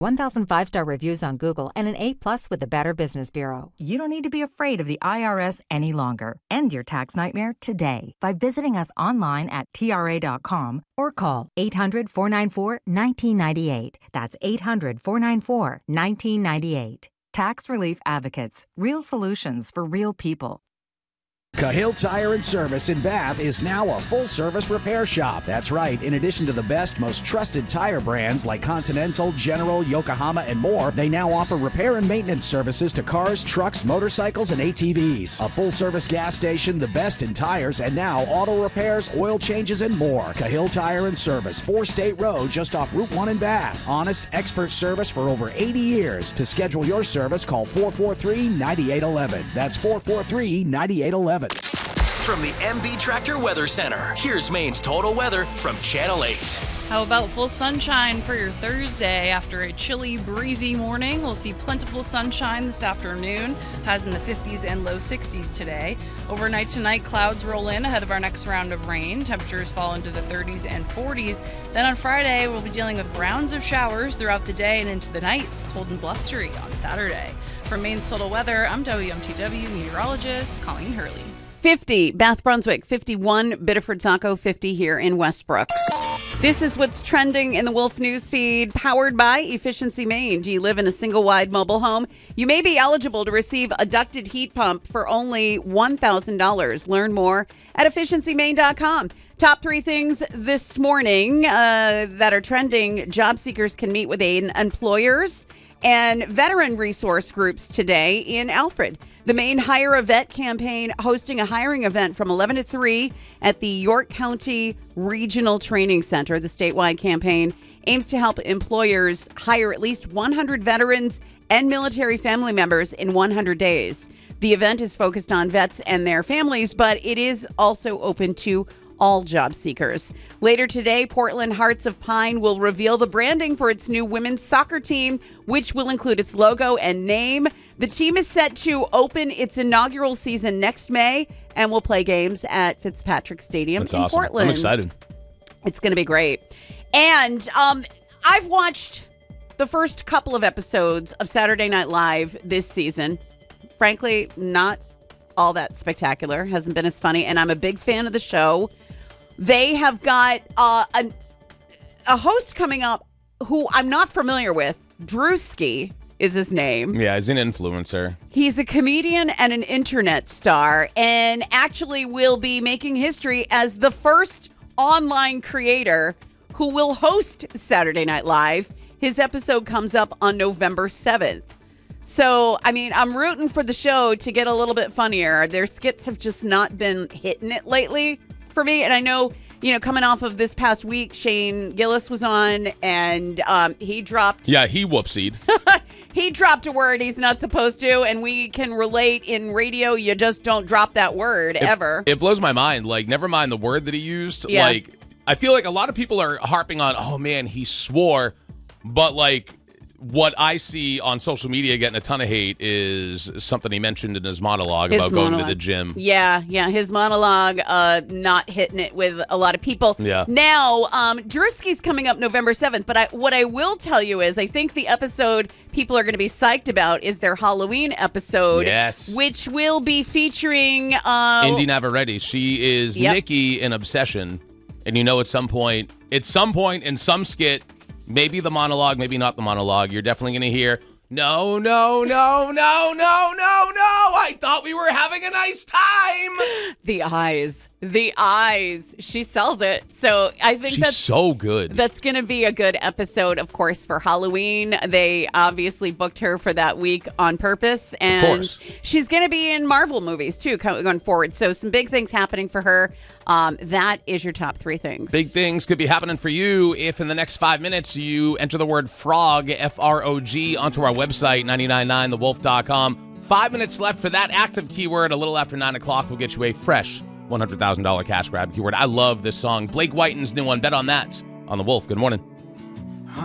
1,000 5-star reviews on Google, and an A+ with the Better Business Bureau. You don't need to be afraid of the IRS any longer. End your tax nightmare today by visiting us online at TRA.com or call 800-494-1998. That's 800-494-1998. Tax Relief Advocates. Real solutions for real people. Cahill Tire and Service in Bath is now a full-service repair shop. That's right. In addition to the best, most trusted tire brands like Continental, General, Yokohama, and more, they now offer repair and maintenance services to cars, trucks, motorcycles, and ATVs. A full-service gas station, the best in tires, and now auto repairs, oil changes, and more. Cahill Tire and Service, 4 State Road, just off Route 1 in Bath. Honest, expert service for over 80 years. To schedule your service, call 443-9811. That's 443-9811. From the MB Tractor Weather Center, here's Maine's total weather from Channel 8. How about full sunshine for your Thursday? After a chilly, breezy morning, we'll see plentiful sunshine this afternoon. Highs in the 50s and low 60s today. Overnight tonight, clouds roll in ahead of our next round of rain. Temperatures fall into the 30s and 40s. Then on Friday, we'll be dealing with rounds of showers throughout the day and into the night. Cold and blustery on Saturday. From Maine's total weather, I'm WMTW meteorologist Colleen Hurley. 50, Bath Brunswick, 51, Biddeford Saco, 50 here in Westbrook. This is what's trending in the Wolf Newsfeed, powered by Efficiency Maine. Do you live in a single-wide mobile home? You may be eligible to receive a ducted heat pump for only $1,000. Learn more at efficiencymaine.com. Top 3 things this morning that are trending. Job seekers can meet with employers and veteran resource groups today in Alfred. The Maine Hire a Vet campaign hosting a hiring event from 11 to 3 at the York County Regional Training Center. The statewide campaign aims to help employers hire at least 100 veterans and military family members in 100 days. The event is focused on vets and their families, but it is also open to all job seekers. Later today, Portland Hearts of Pine will reveal the branding for its new women's soccer team, which will include its logo and name. The team is set to open its inaugural season next May and will play games at Fitzpatrick Stadium in awesome. Portland. I'm excited. It's going to be great. And I've watched the first couple of episodes of Saturday Night Live this season. Frankly, not all that spectacular. Hasn't been as funny. And I'm a big fan of the show. They have got a host coming up who I'm not familiar with. Drewski is his name. Yeah, he's an influencer. He's a comedian and an internet star, and actually will be making history as the first online creator who will host Saturday Night Live. His episode comes up on November 7th. So, I mean, I'm rooting for the show to get a little bit funnier. Their skits have just not been hitting it lately for me. And I know, coming off of this past week, Shane Gillis was on and he dropped. Yeah, he whoopsied. He dropped a word he's not supposed to. And we can relate in radio. You just don't drop that word ever. It blows my mind. Like, never mind the word that he used. Yeah. Like, I feel like a lot of people are harping on, oh man, he swore. But like, what I see on social media getting a ton of hate is something he mentioned in his monologue going to the gym. Yeah, his monologue not hitting it with a lot of people. Yeah. Now, Drewski's coming up November 7th, but what I will tell you is I think the episode people are going to be psyched about is their Halloween episode. Yes. Which will be featuring Indy Navarrete. She is Nikki in Obsession. And at some point in some skit, maybe the monologue, maybe not the monologue, you're definitely going to hear, no. I thought we were having a nice time. The eyes. She sells it. So I think she's so good. That's going to be a good episode, of course, for Halloween. They obviously booked her for that week on purpose. And of course. She's going to be in Marvel movies, too, going forward. So some big things happening for her. That is your top 3 things. Big things could be happening for you if in the next 5 minutes you enter the word frog, F-R-O-G, onto our website, 999thewolf.com. 5 minutes left for that active keyword. A little after 9 o'clock, we'll get you a fresh $100,000 cash grab keyword. I love this song. Blake Whiten's new one. Bet on that on The Wolf. Good morning.